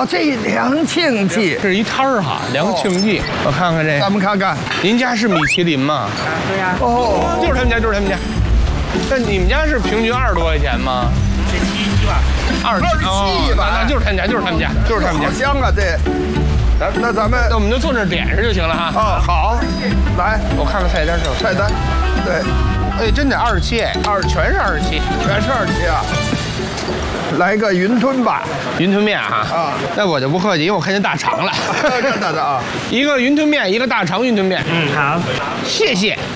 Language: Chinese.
哦，这梁庆记这是一摊儿哈，梁庆记。我看看这， 咱们看看。 您家是米其林吗？ 对呀。 哦， 就是他们家，就是他们家。那你们家是平均20多块钱吗 27吧。 27吧， 那就是他们家，就是他们家，就是他们家。 好香啊，这。咱们那我们就坐那儿点上就行了哈。 哦，好，来， 我看看菜单上。 菜单，对， 哎，真的27，全是27， 全是27啊。来个云吞吧， 云吞面哈。 啊， 那我就不客气，因为我看见大肠了。 看到的啊， 一个云吞面，一个大肠云吞面。 好， 谢谢。